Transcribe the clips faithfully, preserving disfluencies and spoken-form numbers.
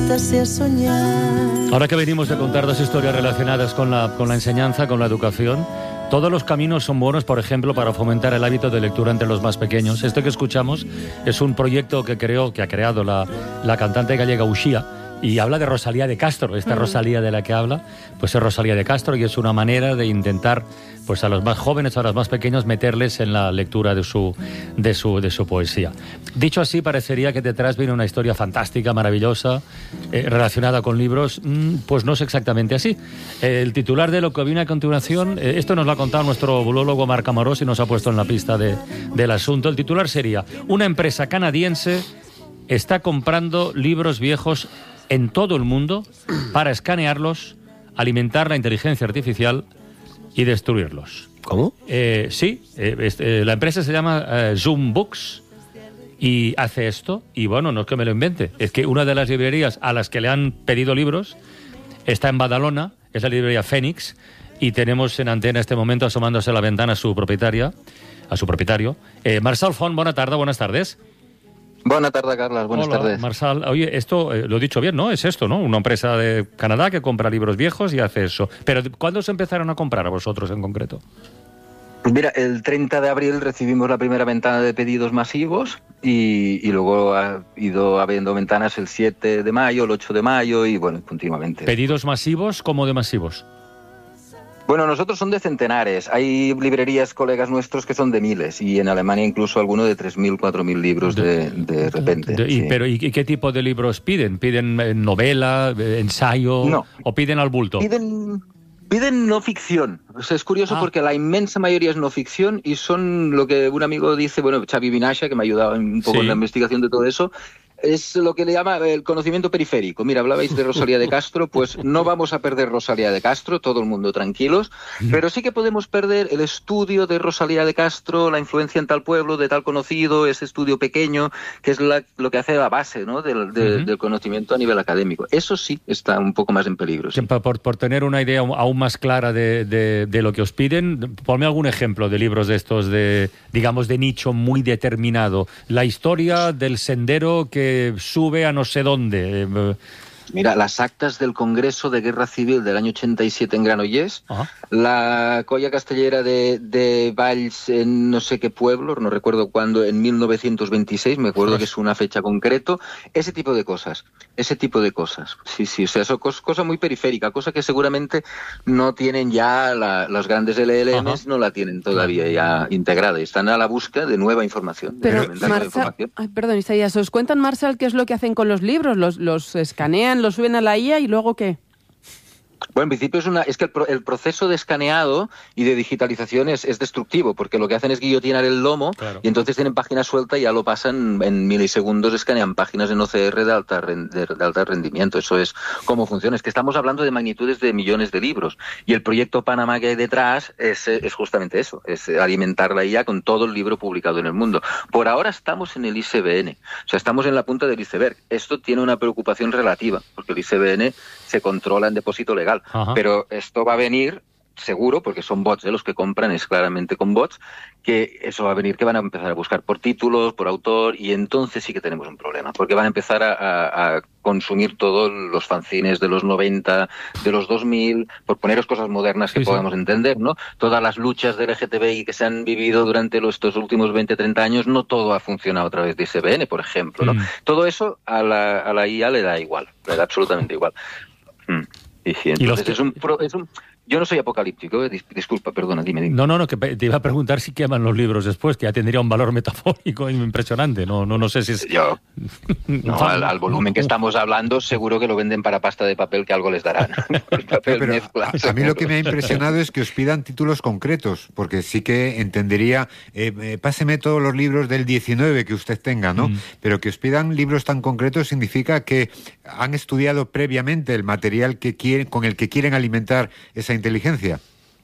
métase a soñar. Ahora que venimos de contar dos historias relacionadas con la, con la enseñanza, con la educación, todos los caminos son buenos, por ejemplo, para fomentar el hábito de lectura entre los más pequeños. Esto que escuchamos es un proyecto que creó, que ha creado la, la cantante gallega Uxía, y habla de Rosalía de Castro. Esta mm. Rosalía de la que habla, pues es Rosalía de Castro, y es una manera de intentar, pues a los más jóvenes, a los más pequeños, meterles en la lectura de su, de su, de su poesía. Dicho así, parecería que detrás viene una historia fantástica, maravillosa, eh, relacionada con libros. Mm, pues no es exactamente así. Eh, el titular de lo que viene a continuación, eh, esto nos lo ha contado nuestro bulólogo Marc Amorós y nos ha puesto en la pista de, del asunto. El titular sería: una empresa canadiense está comprando libros viejos en todo el mundo para escanearlos, alimentar la inteligencia artificial y destruirlos. ¿Cómo? Eh, sí, eh, este, la empresa se llama eh, Zoom Books y hace esto. Y bueno, no es que me lo invente, es que una de las librerías a las que le han pedido libros está en Badalona, es la librería Fénix, y tenemos en antena este momento, asomándose a la ventana, a su propietaria, a su propietario. Eh, Marçal Font, buena tarde, buenas tardes. Buenas tardes, Carlas. Buenas Hola, tardes. Marçal. Oye, esto eh, lo he dicho bien, ¿no? Es esto, ¿no? Una empresa de Canadá que compra libros viejos y hace eso. Pero ¿cuándo se empezaron a comprar a vosotros en concreto? Pues mira, el treinta de abril recibimos la primera ventana de pedidos masivos y, y luego ha ido habiendo ventanas el siete de mayo, el ocho de mayo y bueno, continuamente. ¿Pedidos masivos? ¿Cómo de masivos? Bueno, nosotros son de centenares. Hay librerías, colegas nuestros, que son de miles. Y en Alemania incluso alguno de tres mil, cuatro mil libros de, de repente. De, y, sí. pero, ¿y qué tipo de libros piden? ¿Piden novela, ensayo? No. ¿O piden al bulto? Piden... Piden no ficción. O sea, es curioso ah. porque la inmensa mayoría es no ficción y son lo que un amigo dice, bueno, Xavi Vinasha, que me ha ayudado un poco sí. en la investigación de todo eso, es lo que le llama el conocimiento periférico. Mira, hablabais de Rosalía de Castro, pues no vamos a perder Rosalía de Castro, todo el mundo tranquilos, pero sí que podemos perder el estudio de Rosalía de Castro, la influencia en tal pueblo, de tal conocido, ese estudio pequeño, que es la, lo que hace la base, ¿no? del, de, uh-huh. del conocimiento a nivel académico. Eso sí está un poco más en peligro. Sí. Por, por tener una idea aún más clara de, de, de lo que os piden, ponme algún ejemplo de libros de estos, de digamos, de nicho muy determinado. La historia del sendero que sube a no sé dónde. Mira, las actas del Congreso de Guerra Civil del año ochenta y siete en Granollers, uh-huh. la colla castellera de, de Valls en no sé qué pueblo, no recuerdo cuándo, en mil novecientos veintiséis, me acuerdo que es una fecha concreto, ese tipo de cosas, ese tipo de cosas. Sí, sí, o sea, eso es cosa muy periférica, cosa que seguramente no tienen ya, la, los grandes L L Ms uh-huh. no la tienen todavía ya integrada, y están a la búsqueda de nueva información. Pero, de Marçal, información. Ay, perdón, Isaías, ¿os cuentan, Marçal, qué es lo que hacen con los libros? ¿Los, los escanean, los suben a la I A y luego qué? Bueno, en principio es una es que el, pro, el proceso de escaneado y de digitalización es, es destructivo, porque lo que hacen es guillotinar el lomo claro. y entonces tienen página suelta y ya lo pasan en milisegundos, escanean páginas en O C R de alta, de, de alta rendimiento. Eso es cómo funciona. Es que estamos hablando de magnitudes de millones de libros y el proyecto Panamá que hay detrás es, es justamente eso, es alimentar la I A con todo el libro publicado en el mundo. Por ahora estamos en el I C B N, o sea, estamos en la punta del iceberg. Esto tiene una preocupación relativa, porque el I C B N se controla en depósito legal. Ajá. Pero esto va a venir seguro, porque son bots, ¿eh? Los que compran es claramente con bots, que eso va a venir, que van a empezar a buscar por títulos, por autor, y entonces sí que tenemos un problema, porque van a empezar a, a, a consumir todos los fanzines de los noventa, de los dos mil, por poneros cosas modernas que sí, podamos sí. entender, ¿no? Todas las luchas del L G T B I que se han vivido durante los, estos últimos veinte, treinta años, no todo ha funcionado a través de I C B N, por ejemplo, ¿no? Mm. Todo eso a la, a la I A le da igual, le da absolutamente igual. Mm. Y, sí, entonces que... es, un pro, es un... Yo no soy apocalíptico, eh, disculpa, perdona, dime, dime. No, no, no, que te iba a preguntar si queman los libros después, que ya tendría un valor metafórico impresionante. No, no, no sé si es... Yo, no, al, al volumen que estamos hablando, seguro que lo venden para pasta de papel, que algo les darán. Papel Pero mezcla. A, a mí lo que me ha impresionado es que os pidan títulos concretos, porque sí que entendería, eh, eh, páseme todos los libros del diecinueve que usted tenga, ¿no? Mm. Pero que os pidan libros tan concretos significa que han estudiado previamente el material que quieren, con el que quieren alimentar esa inteligencia.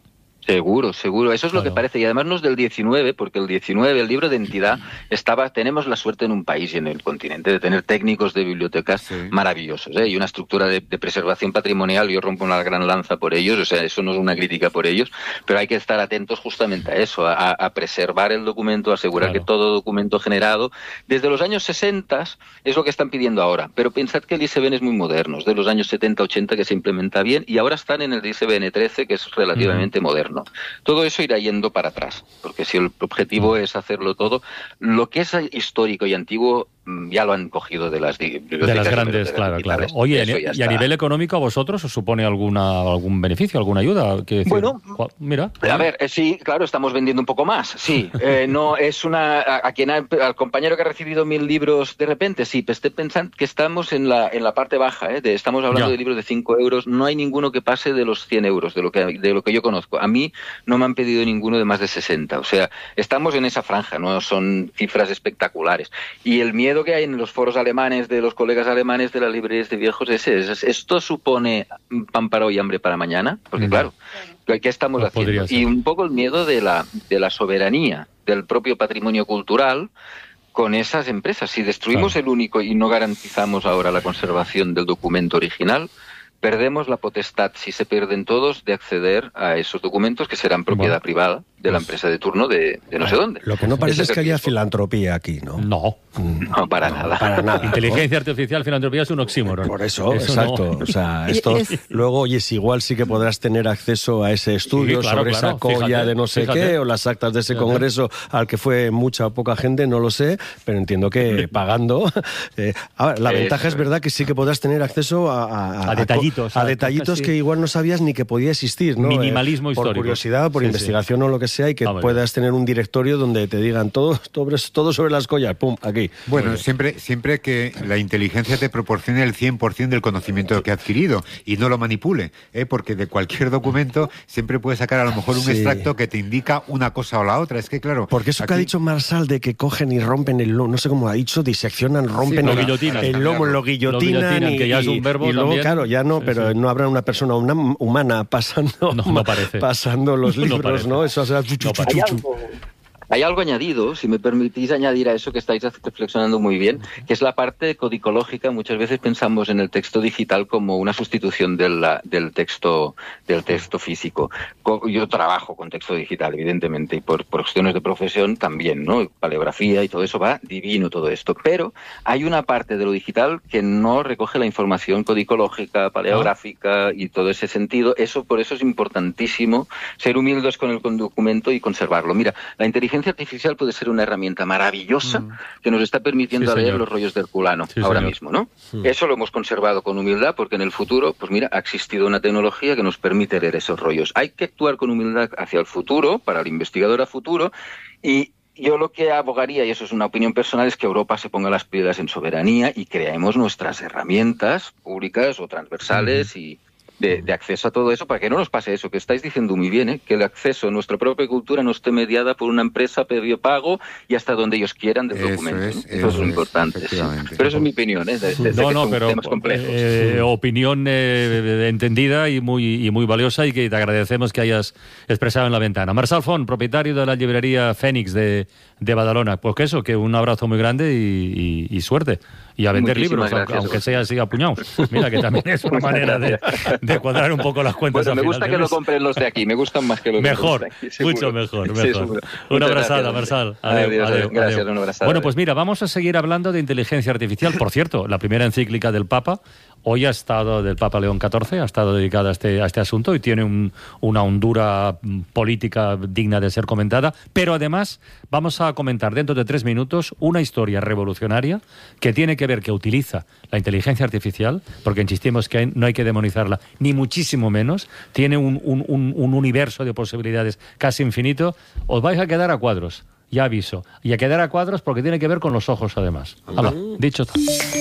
Seguro, seguro. Eso es claro. Lo que parece. Y además no es del diecinueve, porque el diecinueve, el libro de entidad, estaba, tenemos la suerte en un país y en el continente de tener técnicos de bibliotecas sí. maravillosos, ¿eh? Y una estructura de, de preservación patrimonial. Yo rompo una gran lanza por ellos, o sea, eso no es una crítica por ellos, pero hay que estar atentos justamente a eso, a, a preservar el documento, a asegurar claro. que todo documento generado desde los años sesenta es lo que están pidiendo ahora. Pero pensad que el I S B N es muy moderno, es de los años setenta ochenta que se implementa bien y ahora están en el I S B N trece, que es relativamente mm. moderno. Todo eso irá yendo para atrás, porque si el objetivo es hacerlo todo, lo que es histórico y antiguo ya lo han cogido de las bibliotecas. De las grandes, claro, claro. Oye, y está. A nivel económico, ¿a vosotros os supone alguna algún beneficio, alguna ayuda? ¿Qué decir? Bueno, mira. A ver, eh, sí, claro, estamos vendiendo un poco más, sí. Eh, no es una... A, a quien ha, al compañero que ha recibido mil libros de repente, sí, pues esté pensando que estamos en la en la parte baja, ¿eh? De, estamos hablando ya. de libros de cinco euros, no hay ninguno que pase de los cien euros, de lo que de lo que yo conozco. A mí no me han pedido ninguno de más de sesenta, o sea, estamos en esa franja, no son cifras espectaculares. Y el miedo que hay en los foros alemanes de los colegas alemanes de las librerías de viejos es ese. ¿Esto supone pan para hoy, hambre para mañana? Porque claro, ¿qué estamos no haciendo? Y un poco el miedo de la, de la soberanía del propio patrimonio cultural con esas empresas. Si destruimos claro. el único y no garantizamos ahora la conservación del documento original, perdemos la potestad, si se pierden todos, de acceder a esos documentos que serán propiedad bueno, privada de la empresa de turno de, de no sé dónde. Lo que no parece es, es que haya filantropía aquí, ¿no? No. No, para no, nada. Para nada. Inteligencia artificial, filantropía es un oxímoron. Por eso, eso exacto. No. O sea, esto es... luego, oye, es igual sí que podrás tener acceso a ese estudio sí, claro, sobre claro. esa colla fíjate, de no sé fíjate. qué, o las actas de ese fíjate. congreso al que fue mucha o poca gente, no lo sé, pero entiendo que pagando... Eh, ahora, la eh, ventaja es verdad que sí que podrás tener acceso a... A, a detallitos. A, a detallitos que igual no sabías ni que podía existir, ¿no? Minimalismo eh, histórico. Por curiosidad, por sí, investigación sí. o lo que sea, y que ah, puedas tener un directorio donde te digan todo, todo, todo sobre las collas, pum, aquí. Bueno, siempre Siempre que la inteligencia te proporcione el cien por ciento del conocimiento que ha adquirido y no lo manipule, ¿eh? Porque de cualquier documento siempre puedes sacar a lo mejor un sí. extracto que te indica una cosa o la otra. Es que claro... Porque eso aquí... que ha dicho Marsal de que cogen y rompen el lomo, no sé cómo ha dicho, diseccionan, rompen sí, el, el lomo, lo guillotinan, lo y, que ya es un verbo y luego, también. claro, ya no, pero sí. no habrá una persona una, humana pasando, no, no parece. pasando los libros, ¿no? ¿no? Eso o sea, chuchu, no chuchu, chuchu. Hay algo añadido, si me permitís añadir a eso que estáis reflexionando muy bien, que es la parte codicológica. Muchas veces pensamos en el texto digital como una sustitución de la, del texto del texto físico. Yo trabajo con texto digital, evidentemente, y por, por cuestiones de profesión también, ¿no? Paleografía y todo eso va divino todo esto. Pero hay una parte de lo digital que no recoge la información codicológica, paleográfica y todo ese sentido. Eso, por eso es importantísimo ser humildes con el documento y conservarlo. Mira, la inteligencia La inteligencia artificial puede ser una herramienta maravillosa mm. que nos está permitiendo sí, leer señor. los rollos de Herculano sí, ahora señor. mismo, ¿no? Mm. Eso lo hemos conservado con humildad porque en el futuro, pues mira, ha existido una tecnología que nos permite leer esos rollos. Hay que actuar con humildad hacia el futuro, para el investigador a futuro, y yo lo que abogaría, y eso es una opinión personal, es que Europa se ponga las pilas en soberanía y creemos nuestras herramientas públicas o transversales mm. y De, de acceso a todo eso, para que no nos pase eso que estáis diciendo muy bien, ¿eh? Que el acceso a nuestra propia cultura no esté mediada por una empresa previo pago y hasta donde ellos quieran del documento. Es, ¿no? Eso, eso es lo importante. Sí. Pero eso es mi opinión, ¿eh? De, de, no, de no, pero temas complejos. Eh, opinión eh, entendida y muy, y muy valiosa y que te agradecemos que hayas expresado en la ventana. Marsal Font, propietario de la librería Fénix de, de Badalona. Pues que eso, que un abrazo muy grande y, y, y suerte. Y a vender Muchísimas libros, gracias, aunque sea así a puñados. Mira, que también es una manera de, de cuadrar un poco las cuentas. Bueno, me gusta que lo compren los de aquí, me gustan más que los mejor, de aquí. Mejor, mucho mejor, mejor. Sí, una abrazada, Marsal. Adiós, adiós, adiós, gracias, adiós. Una abrazada. Bueno, pues mira, vamos a seguir hablando de inteligencia artificial. Por cierto, la primera encíclica del Papa, hoy ha estado, del Papa León catorce, ha estado dedicada a este, a este asunto y tiene un, una hondura política digna de ser comentada. Pero además vamos a comentar dentro de tres minutos una historia revolucionaria que tiene que ver, que utiliza la inteligencia artificial, porque insistimos que hay, no hay que demonizarla, ni muchísimo menos, tiene un, un, un, un universo de posibilidades casi infinito. Os vais a quedar a cuadros, ya aviso, y a quedar a cuadros porque tiene que ver con los ojos además. Hala, dicho está.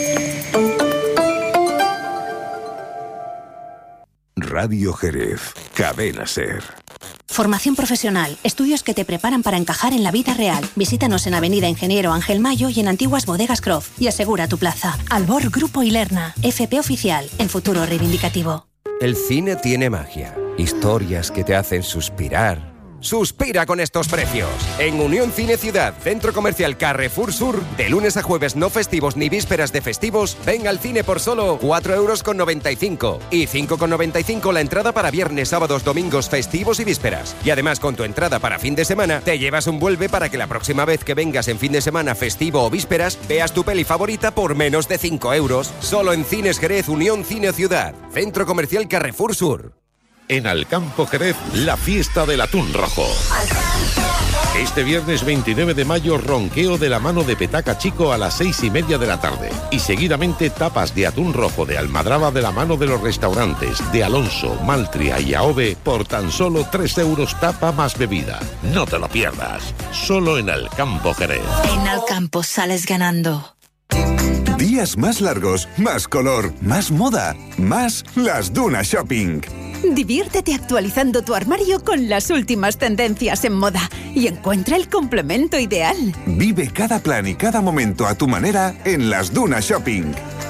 Radio Jerez, Cadena SER. Formación profesional, estudios que te preparan para encajar en la vida real. Visítanos en Avenida Ingeniero Ángel Mayo y en Antiguas Bodegas Croft y asegura tu plaza. Albor Grupo Ilerna, F P oficial, en futuro reivindicativo. El cine tiene magia. Historias que te hacen suspirar. ¡Suspira con estos precios! En Unión Cine Ciudad, Centro Comercial Carrefour Sur, de lunes a jueves no festivos ni vísperas de festivos, ven al cine por solo cuatro euros con noventa y cinco y cinco con noventa y cinco la entrada para viernes, sábados, domingos, festivos y vísperas. Y además con tu entrada para fin de semana, te llevas un vuelve para que la próxima vez que vengas en fin de semana festivo o vísperas, veas tu peli favorita por menos de cinco euros. Solo en Cines Jerez, Unión Cine Ciudad, Centro Comercial Carrefour Sur. En Alcampo Jerez, la fiesta del atún rojo. Este viernes veintinueve de mayo, ronqueo de la mano de Petaca Chico a las seis y media de la tarde. Y seguidamente tapas de atún rojo de almadraba de la mano de los restaurantes de Alonso, Maltria y Aove por tan solo tres euros tapa más bebida. No te lo pierdas. Solo en Alcampo Jerez. En Alcampo sales ganando. Días más largos, más color, más moda, más Las Dunas Shopping. Diviértete actualizando tu armario con las últimas tendencias en moda y encuentra el complemento ideal. Vive cada plan y cada momento a tu manera en Las Dunas Shopping.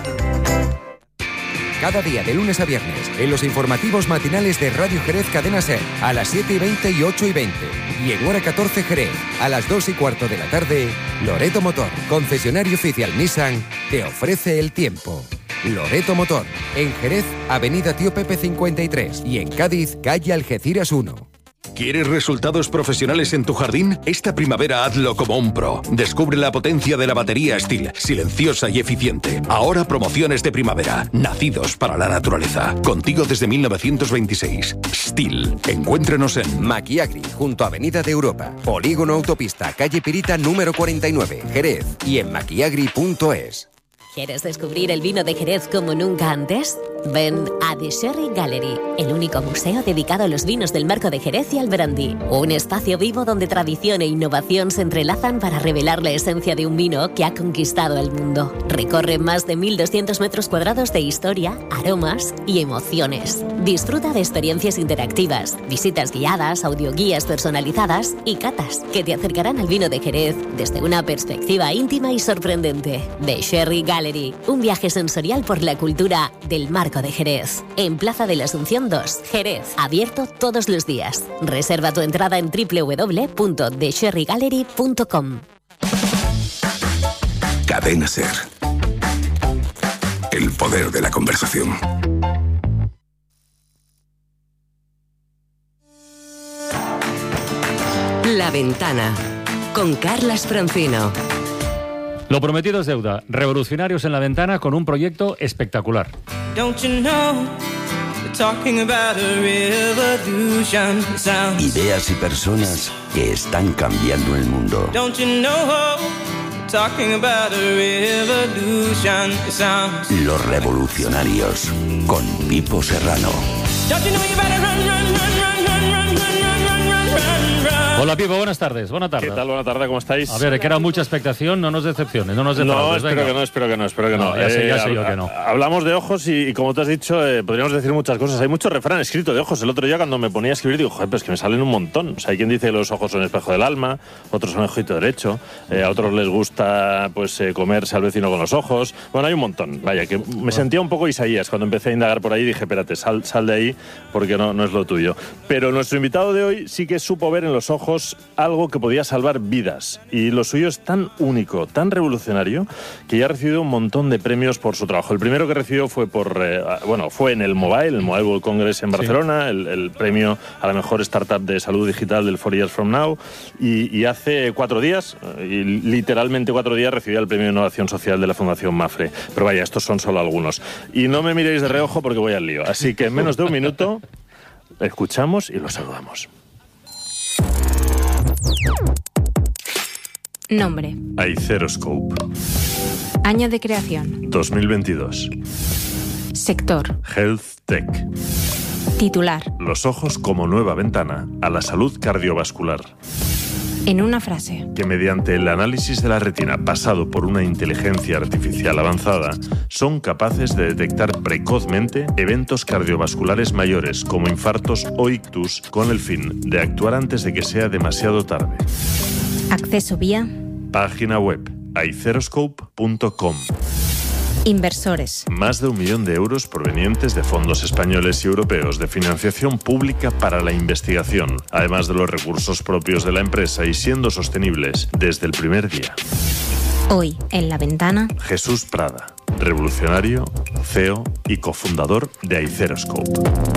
Cada día de lunes a viernes en los informativos matinales de Radio Jerez Cadena Ser a las siete y veinte y ocho y veinte. Y en hora catorce Jerez a las dos y cuarto de la tarde, Loreto Motor, concesionario oficial Nissan, te ofrece el tiempo. Loreto Motor, en Jerez, Avenida Tío Pepe cincuenta y tres y en Cádiz, calle Algeciras uno. ¿Quieres resultados profesionales en tu jardín? Esta primavera hazlo como un pro. Descubre la potencia de la batería Stihl, silenciosa y eficiente. Ahora promociones de primavera, nacidos para la naturaleza. Contigo desde mil novecientos veintiséis. Stihl. Encuéntrenos en Maquiagri, junto a Avenida de Europa. Polígono Autopista, calle Pirita número cuarenta y nueve, Jerez. Y en maquiagri punto es. ¿Quieres descubrir el vino de Jerez como nunca antes? Ven a The Sherry Gallery, el único museo dedicado a los vinos del Marco de Jerez y al brandy. Un espacio vivo donde tradición e innovación se entrelazan para revelar la esencia de un vino que ha conquistado el mundo. Recorre más de mil doscientos metros cuadrados de historia, aromas y emociones. Disfruta de experiencias interactivas, visitas guiadas, audioguías personalizadas y catas que te acercarán al vino de Jerez desde una perspectiva íntima y sorprendente. The Sherry Gallery, un viaje sensorial por la cultura del Marco de Jerez. En Plaza de la Asunción dos, Jerez. Abierto todos los días. Reserva tu entrada en doble u doble u doble u punto the sherry gallery punto com. Cadena Ser. El poder de la conversación. La Ventana, con Carlas Francino. Lo prometido es deuda. Revolucionarios en La Ventana con un proyecto espectacular. Ideas y personas que están cambiando el mundo. Los Revolucionarios con Pipo Serrano. Hola Pipo, buenas tardes, buenas tardes. ¿Qué tal? Buenas tardes, ¿cómo estáis? A ver, que era mucha expectación, no nos decepciones, no nos defraudes. No, espero venga. que no, espero que no, espero que no. no ya sé, ya eh, sé yo que no. Hablamos de ojos y, y como tú has dicho, eh, podríamos decir muchas cosas. Hay mucho refrán escrito de ojos. El otro día cuando me ponía a escribir digo, joder, pues que me salen un montón. O sea, hay quien dice que los ojos son el espejo del alma, otros son el ojito derecho, eh, a otros les gusta pues eh, comerse al vecino con los ojos. Bueno, hay un montón. Vaya, que me sentía un poco Isaías cuando empecé a indagar por ahí y dije, espérate, sal, sal de ahí porque no, no es lo tuyo. Pero nuestro invitado de hoy sí que supo ver en los ojos algo que podía salvar vidas, y lo suyo es tan único, tan revolucionario, que ya ha recibido un montón de premios por su trabajo. El primero que recibió fue por eh, bueno, fue en el Mobile, el Mobile World Congress en Barcelona, sí. el, el premio a la mejor startup de salud digital del Four Years From Now, y, y hace cuatro días, y literalmente cuatro días, recibió el premio de innovación social de la Fundación Mafre. Pero vaya, estos son solo algunos. Y no me miréis de reojo porque voy al lío. Así que en menos de un minuto escuchamos y los saludamos. Nombre: Aitheroscope. Año de creación: dos mil veintidós. Sector: Health Tech. Titular: Los ojos como nueva ventana a la salud cardiovascular. En una frase: que mediante el análisis de la retina pasado por una inteligencia artificial avanzada son capaces de detectar precozmente eventos cardiovasculares mayores como infartos o ictus con el fin de actuar antes de que sea demasiado tarde. Acceso vía página web aitheroscope punto com. Inversores. Más de un millón de euros provenientes de fondos españoles y europeos de financiación pública para la investigación, además de los recursos propios de la empresa y siendo sostenibles desde el primer día. Hoy, en La Ventana, Jesús Prada, revolucionario, C E O y cofundador de Aiceroscope.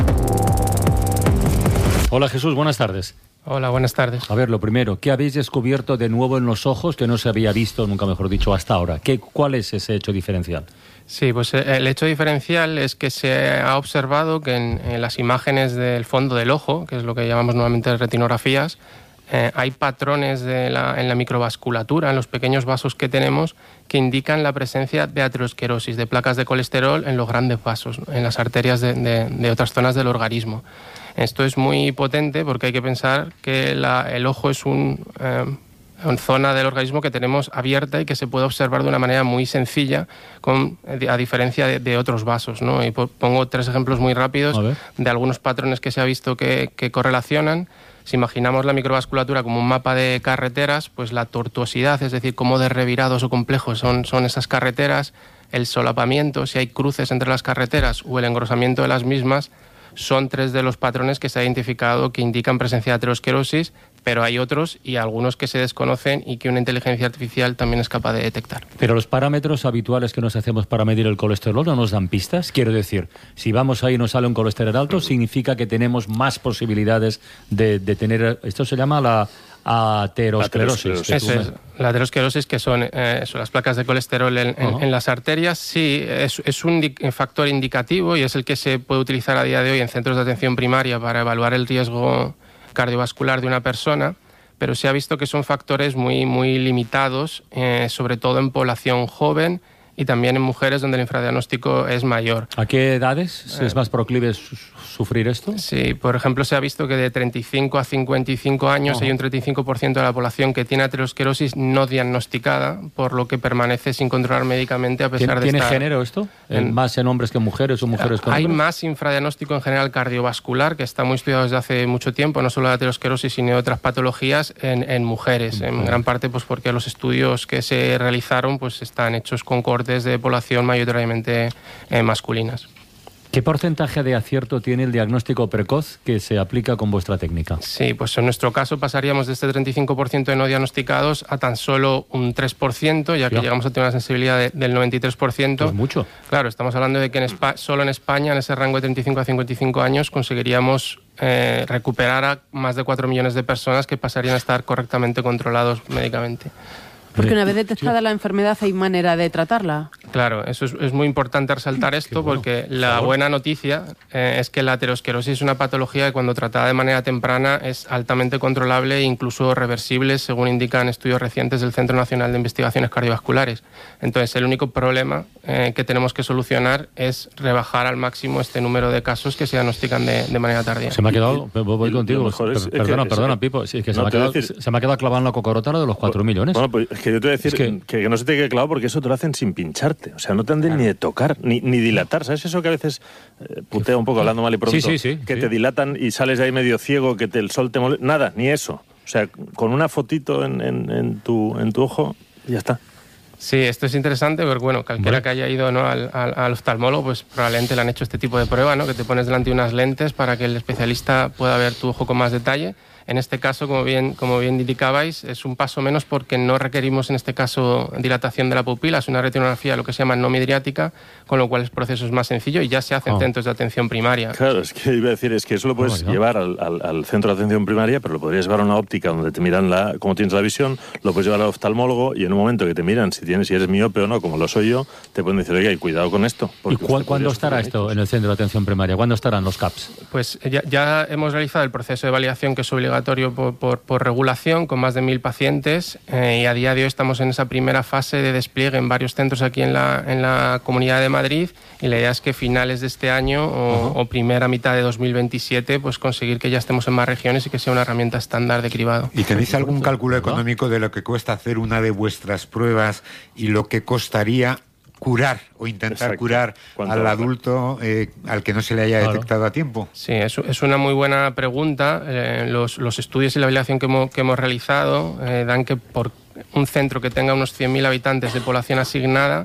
Hola Jesús, buenas tardes. Hola, buenas tardes. A ver, lo primero, ¿qué habéis descubierto de nuevo en los ojos que no se había visto, nunca mejor dicho, hasta ahora? ¿Qué, ¿Cuál es ese hecho diferencial? Sí, pues el hecho diferencial es que se ha observado que en, en las imágenes del fondo del ojo, que es lo que llamamos normalmente retinografías, eh, hay patrones de la, en la microvasculatura, en los pequeños vasos que tenemos, que indican la presencia de aterosclerosis, de placas de colesterol en los grandes vasos, en las arterias de, de, de otras zonas del organismo. Esto es muy potente porque hay que pensar que la, el ojo es un, eh, una zona del organismo que tenemos abierta y que se puede observar de una manera muy sencilla, con, a diferencia de, de otros vasos, ¿no? Y pongo tres ejemplos muy rápidos de algunos patrones que se ha visto que, que correlacionan. Si imaginamos la microvasculatura como un mapa de carreteras, pues la tortuosidad, es decir, cómo de revirados o complejos son, son esas carreteras, el solapamiento, si hay cruces entre las carreteras o el engrosamiento de las mismas, son tres de los patrones que se ha identificado que indican presencia de aterosclerosis, pero hay otros y algunos que se desconocen y que una inteligencia artificial también es capaz de detectar. Pero los parámetros habituales que nos hacemos para medir el colesterol no nos dan pistas. Quiero decir, si vamos ahí y nos sale un colesterol alto, significa que tenemos más posibilidades de, de tener... Esto se llama la aterosclerosis. Eso es, la aterosclerosis, que son, eh, son las placas de colesterol en, en, uh-huh. en las arterias. Sí, es, es un di- factor indicativo y es el que se puede utilizar a día de hoy en centros de atención primaria para evaluar el riesgo cardiovascular de una persona, pero se ha visto que son factores muy, muy limitados, eh, sobre todo en población joven y también en mujeres donde el infradiagnóstico es mayor. ¿A qué edades es más proclive sufrir esto? Sí, por ejemplo, se ha visto que de treinta y cinco a cincuenta y cinco años oh. hay un treinta y cinco por ciento de la población que tiene aterosclerosis no diagnosticada, por lo que permanece sin controlar médicamente a pesar de ¿Tiene estar... ¿Tiene género esto? ¿En, ¿Más en hombres que en mujeres o mujeres que en Hay hombres? más infradiagnóstico en general cardiovascular, que está muy estudiado desde hace mucho tiempo, no solo de aterosclerosis, sino de otras patologías en, en mujeres, en gran parte pues porque los estudios que se realizaron pues están hechos con cohortes de población mayoritariamente eh, masculinas. ¿Qué porcentaje de acierto tiene el diagnóstico precoz que se aplica con vuestra técnica? Sí, pues en nuestro caso pasaríamos de este treinta y cinco por ciento de no diagnosticados a tan solo un tres por ciento, ya que ya. llegamos a tener una sensibilidad de, del noventa y tres por ciento. Es mucho. Claro, estamos hablando de que en Espa- solo en España, en ese rango de treinta y cinco a cincuenta y cinco años, conseguiríamos eh, recuperar a más de cuatro millones de personas que pasarían a estar correctamente controlados médicamente. Porque una vez detectada la enfermedad, ¿hay manera de tratarla? Claro, eso es, es muy importante resaltar esto, bueno, porque la buena noticia eh, es que la aterosclerosis es una patología que cuando tratada de manera temprana es altamente controlable e incluso reversible, según indican estudios recientes del Centro Nacional de Investigaciones Cardiovasculares. Entonces, el único problema eh, que tenemos que solucionar es rebajar al máximo este número de casos que se diagnostican de, de manera tardía. Se me ha quedado, voy contigo, es, perdona, que, perdona, Pipo, sí, es que no, se, me ha quedado, decir, se me ha quedado clavado en la cocorota lo de los cuatro millones. Bueno, pues es que yo te voy a decir es que, que, que no se te quede claro porque eso te lo hacen sin pincharte. O sea, no te han de claro. ni de tocar, ni, ni dilatar. ¿Sabes eso que a veces eh, putea un poco hablando mal y pronto? Sí, sí, sí. Que sí. te dilatan y sales de ahí medio ciego, que te, el sol te molesta. Nada, ni eso. O sea, con una fotito en, en, en, tu, en tu ojo, ya está. Sí, esto es interesante porque, bueno, cualquiera que haya ido, ¿no?, al, al, al oftalmólogo, pues probablemente le han hecho este tipo de prueba, ¿no?, que te pones delante de unas lentes para que el especialista pueda ver tu ojo con más detalle. En este caso, como bien, como bien indicabais, es un paso menos porque no requerimos en este caso dilatación de la pupila, es una retinografía lo que se llama no midriática, con lo cual el proceso es más sencillo y ya se hace en oh. centros de atención primaria. Claro, es que iba a decir, es que eso lo puedes oh, llevar al, al, al centro de atención primaria, pero lo podrías llevar a una óptica donde te miran la, cómo tienes la visión, lo puedes llevar al oftalmólogo y en un momento que te miran si tienes si eres miope o no, como lo soy yo, te pueden decir, oiga, y cuidado con esto. ¿Y cu- cuándo estará esto en el centro de atención primaria? ¿Cuándo estarán los C A Ps? Pues ya, ya hemos realizado el proceso de validación que es obligatorio por, por por regulación con más de mil pacientes eh, y a día de hoy estamos en esa primera fase de despliegue en varios centros aquí en la, en la Comunidad de Madrid y la idea es que finales de este año o, uh-huh. o primera mitad de dos mil veintisiete pues conseguir que ya estemos en más regiones y que sea una herramienta estándar de cribado. ¿Y tenéis algún cálculo económico de lo que cuesta hacer una de vuestras pruebas y lo que costaría curar o intentar Exacto. curar al adulto eh, al que no se le haya claro. detectado a tiempo? Sí, es, es una muy buena pregunta. Eh, los, los estudios y la validación que hemos, que hemos realizado eh, dan que por un centro que tenga unos cien mil habitantes de población asignada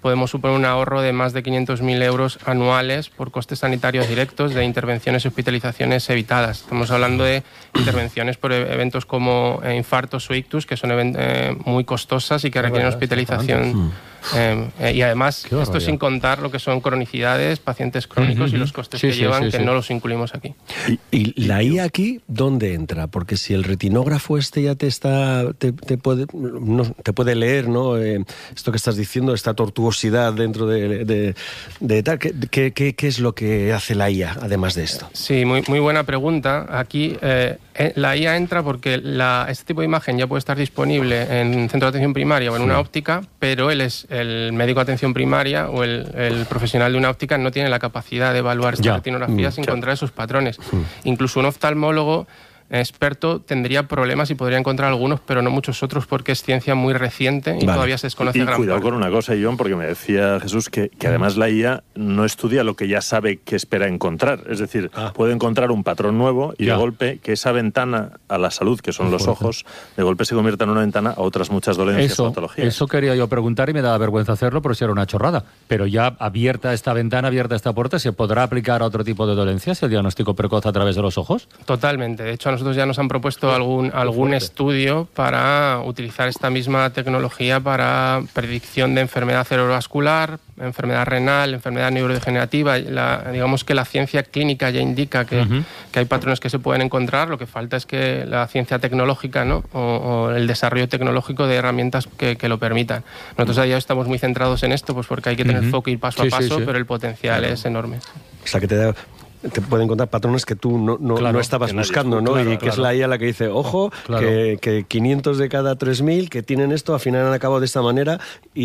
podemos suponer un ahorro de más de quinientos mil euros anuales por costes sanitarios directos de intervenciones y hospitalizaciones evitadas. Estamos hablando de intervenciones por eventos como infartos o ictus, que son eh, muy costosas y que requieren hospitalización. Eh, eh, y además, esto sin contar lo que son cronicidades, pacientes crónicos uh-huh. y los costes sí, que sí, llevan, sí, que sí. no los incluimos aquí. ¿Y, y la I A aquí dónde entra? Porque si el retinógrafo este ya te está te, te, puede, no, te puede leer, ¿no? Eh, esto que estás diciendo, esta tortuosidad dentro de, de, de tal, ¿qué, qué, qué, ¿qué es lo que hace la I A además de esto? Sí, muy, muy buena pregunta. Aquí eh, la I A entra porque la, este tipo de imagen ya puede estar disponible en centro de atención primaria o en sí. una óptica, pero él es el médico de atención primaria o el, el profesional de una óptica no tiene la capacidad de evaluar estas retinografías y encontrar esos patrones. Mm. Incluso un oftalmólogo experto tendría problemas y podría encontrar algunos, pero no muchos otros, porque es ciencia muy reciente y vale. todavía se desconoce y, y gran cuidado parte. Con una cosa, John, porque me decía Jesús que, que además la I A no estudia lo que ya sabe que espera encontrar. Es decir, ah. puede encontrar un patrón nuevo y ya. de golpe que esa ventana a la salud, que son los ojos, de golpe se convierta en una ventana a otras muchas dolencias eso, o patologías. Eso quería yo preguntar y me daba vergüenza hacerlo, pero si era una chorrada. Pero ya abierta esta ventana, abierta esta puerta, ¿se podrá aplicar a otro tipo de dolencias el diagnóstico precoz a través de los ojos? Totalmente. De hecho, a nosotros ya nos han propuesto algún, algún estudio para utilizar esta misma tecnología para predicción de enfermedad cerebrovascular, enfermedad renal, enfermedad neurodegenerativa. La, digamos que la ciencia clínica ya indica que, uh-huh. que hay patrones que se pueden encontrar, lo que falta es que la ciencia tecnológica, ¿no? o, o el desarrollo tecnológico de herramientas que, que lo permitan. Nosotros allá estamos muy centrados en esto, pues porque hay que tener uh-huh. foco y ir paso sí, a paso, sí, sí. pero el potencial claro. es enorme. O sea, que te da... te pueden encontrar patrones que tú no, no, claro, no estabas buscando, ¿no? Claro, y que claro. es la I A la que dice, ojo, claro. que, que quinientos de cada tres mil que tienen esto, al final han acabado de esta manera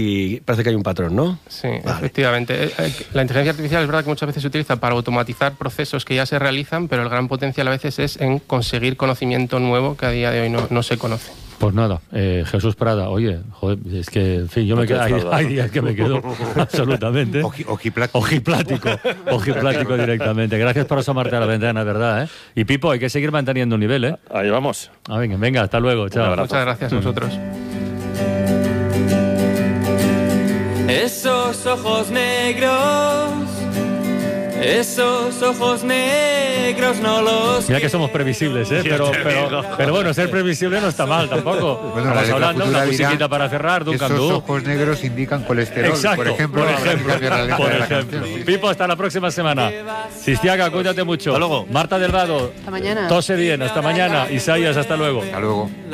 y parece que hay un patrón, ¿no? Sí, vale. efectivamente. La inteligencia artificial es verdad que muchas veces se utiliza para automatizar procesos que ya se realizan, pero el gran potencial a veces es en conseguir conocimiento nuevo que a día de hoy no, no se conoce. Pues nada, eh, Jesús Prada, oye, joder, es que, en fin, yo me quedo, hay, hay días que me quedo absolutamente Oji, ojiplático. Ojiplático, ojiplático directamente. Gracias por asomarte a la ventana, ¿verdad? ¿eh? Y Pipo, hay que seguir manteniendo un nivel, ¿eh? Ahí vamos. Ah, venga, venga, hasta luego, chao. Muchas gracias a vosotros. Esos ojos negros, esos ojos negros no los... Mira que somos previsibles, ¿eh? Pero, pero, pero bueno, ser previsible no está mal tampoco. Bueno, Estamos hablando, una musiquita para cerrar, Duncan Du. Esos ojos negros indican colesterol, exacto, por ejemplo. Por ejemplo, por ejemplo. Pipo, hasta la próxima semana. Sistiaga, cuídate mucho. Hasta luego. Marta Delgado. Hasta mañana. Tose bien, hasta mañana. Isaías, hasta luego. Hasta luego.